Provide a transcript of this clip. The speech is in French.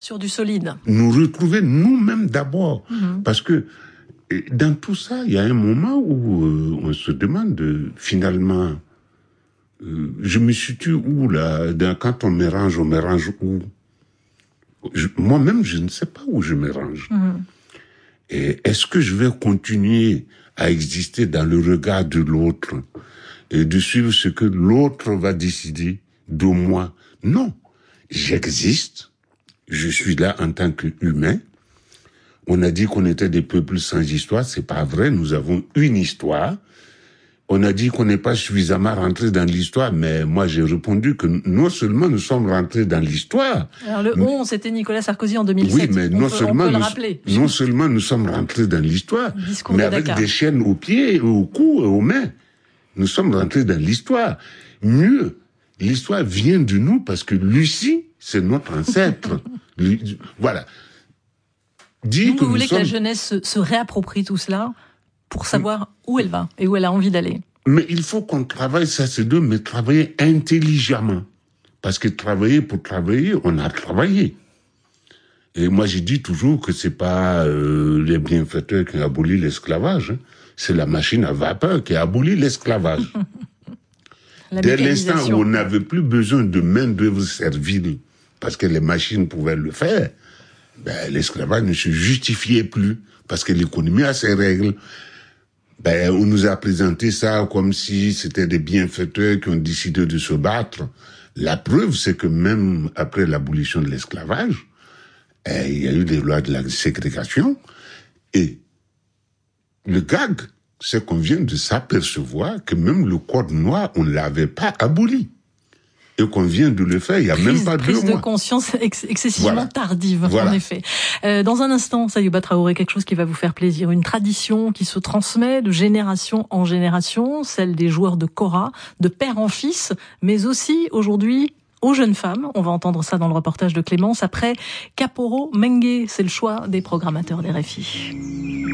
Sur du solide. Nous retrouver nous-mêmes d'abord. Parce que dans tout ça, il y a un moment où on se demande finalement, je me situe où là? Quand on me range où? Moi-même, je ne sais pas où je me range. Et est-ce que je vais continuer à exister dans le regard de l'autre et de suivre ce que l'autre va décider de moi? Non, j'existe. Je suis là en tant qu'humain. On a dit qu'on était des peuples sans histoire. C'est pas vrai. Nous avons une histoire. On a dit qu'on n'est pas suffisamment rentré dans l'histoire, mais moi j'ai répondu que non seulement nous sommes rentrés dans l'histoire. Alors le 11, c'était Nicolas Sarkozy en 2007. Oui, mais non seulement nous sommes rentrés dans l'histoire, mais avec des chaînes aux pieds, au cou et aux mains. Nous sommes rentrés dans l'histoire. Mieux, l'histoire vient de nous parce que Lucie, c'est notre ancêtre. Voilà. Donc vous voulez que la jeunesse se réapproprie tout cela pour savoir où elle va et où elle a envie d'aller. Mais il faut qu'on travaille, ça c'est deux, mais travailler intelligemment. Parce que travailler pour travailler, on a travaillé. Et moi j'ai dit toujours que c'est pas les bienfaiteurs qui ont aboli l'esclavage, c'est la machine à vapeur qui a aboli l'esclavage. Dès l'instant où on n'avait plus besoin de main-d'œuvre servile, parce que les machines pouvaient le faire, l'esclavage ne se justifiait plus, parce que l'économie a ses règles. On nous a présenté ça comme si c'était des bienfaiteurs qui ont décidé de se battre. La preuve, c'est que même après l'abolition de l'esclavage, il y a eu des lois de la ségrégation. Et le gag, c'est qu'on vient de s'apercevoir que même le code noir, on ne l'avait pas aboli. Et qu'on vient de le faire, il n'y a même pas 2 mois. Prise de conscience excessivement tardive, en effet. Dans un instant, Sayouba Traoré, quelque chose qui va vous faire plaisir. Une tradition qui se transmet de génération en génération, celle des joueurs de kora, de père en fils, mais aussi aujourd'hui aux jeunes femmes. On va entendre ça dans le reportage de Clémence. Après Kaporo Mengue, c'est le choix des programmateurs des RFI.